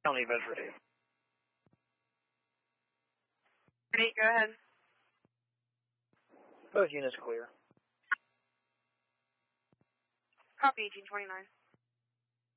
County Veteran. Great, go ahead. Both units clear. Copy, 1829.